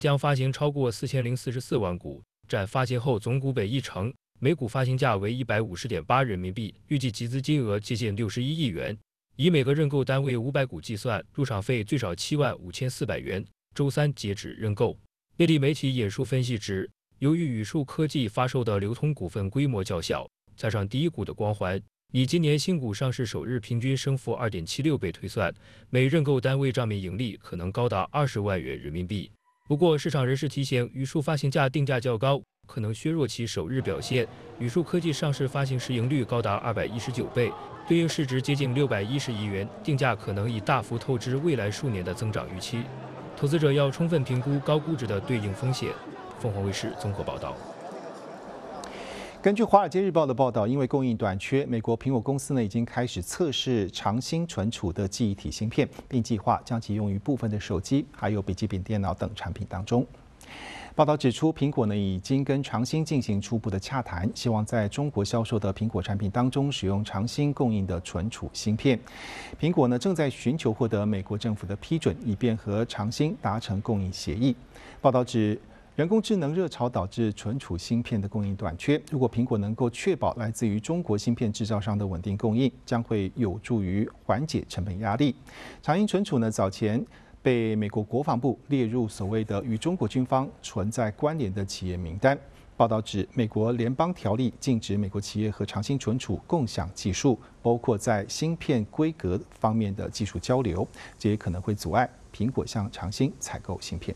将发行超过4044万股，占发行后总股本1成，每股发行价为150.8人民币，预计集资金额接近61亿元。以每个认购单位500股计算，入场费最少75400元。周三截止认购。内地媒体引述分析指，由于宇树科技发售的流通股份规模较小，加上第一股的光环，以今年新股上市首日平均升幅2.76倍推算，每认购单位账面盈利可能高达20万元人民币。不过，市场人士提醒，宇树发行价定价较高，可能削弱其首日表现。宇树科技上市发行市盈率高达219倍，对应市值接近610亿元，定价可能已大幅透支未来数年的增长预期。投资者要充分评估高估值的对应风险。凤凰卫视综合报道。 根据《华尔街日报》的报道，因为供应短缺，美国苹果公司已经开始测试长芯存储的记忆体芯片，并计划将其用于部分的手机、还有笔记本电脑等产品当中。报道指出，苹果已经跟长芯进行初步的洽谈，希望在中国销售的苹果产品当中使用长芯供应的存储芯片。苹果正在寻求获得美国政府的批准，以便和长芯达成供应协议。报道指，人工智能热潮导致存储芯片的供应短缺。如果苹果能够确保来自于中国芯片制造商的稳定供应，将会有助于缓解成本压力。长芯存储早前被美国国防部列入所谓的与中国军方存在关联的企业名单。报道指，美国联邦条例禁止美国企业和长芯存储共享技术，包括在芯片规格方面的技术交流，这也可能会阻碍苹果向长芯采购芯片。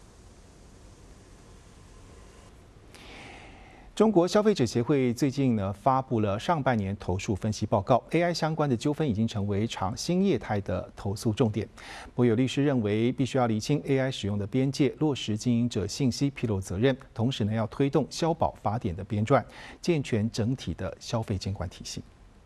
中国消费者协会最近发布了上半年投诉分析报告 ，AI 相关的纠纷已经成为长兴业态的投诉重点。不过有律师认为，必须要厘清 AI 使用的边界，落实经营者信息披露责任，同时要推动消保法典的编撰，健全整体的消费监管体系。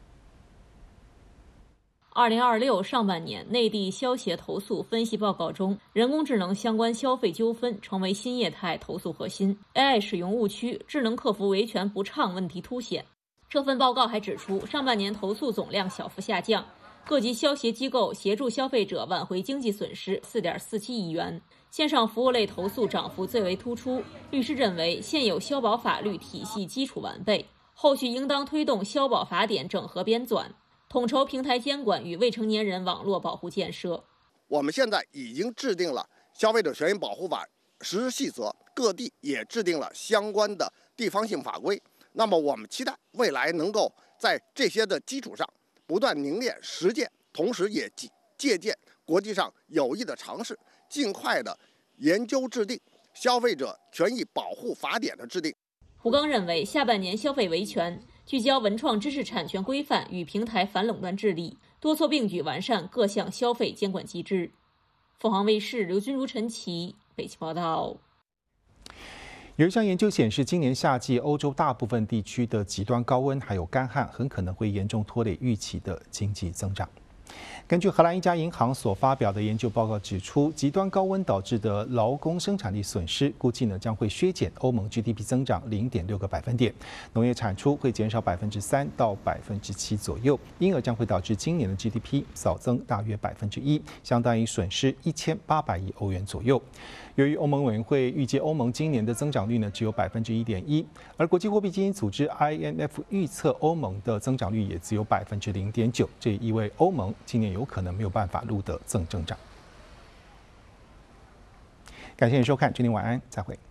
2026上半年内地消协投诉分析报告中，人工智能相关消费纠纷成为新业态投诉核心 ，AI 使用误区、智能客服维权不畅问题凸显。这份报告还指出，上半年投诉总量小幅下降，各级消协机构协助消费者挽回经济损失4.47亿元。线上服务类投诉涨幅最为突出。律师认为，现有消保法律体系基础完备，后续应当推动消保法典整合编纂，统筹平台监管与未成年人网络保护建设。 我们现在已经制定了消费者权益保护法实施细则，各地也制定了相关的地方性法规。那么我们期待未来能够在这些的基础上不断凝练实践，同时也借鉴国际上有益的尝试，尽快的研究制定消费者权益保护法典的制定。 胡刚认为，下半年消费维权，聚焦文创知识产权规范与平台反垄断治理，多措并举完善各项消费监管机制。凤凰卫视刘君如、陈琦北京报道。 有一项研究显示，今年夏季欧洲大部分地区的极端高温还有干旱，很可能会严重拖累预期的经济增长。根据荷兰一家银行所发表的研究报告指出，极端高温导致的劳工生产力损失，估计将会削减欧盟 GDP 增长0.6个百分点，农业产出会减少3%到7%左右，因而将会导致今年的 GDP 少增大约1%，相当于损失1800亿欧元左右。由于欧盟委员会预计欧盟今年的增长率只有1.1%，而国际货币基金组织 IMF 预测欧盟的增长率也只有0.9%，这也意味欧盟今年有可能没有办法录得正增长。感谢你收看，祝您晚安，再会。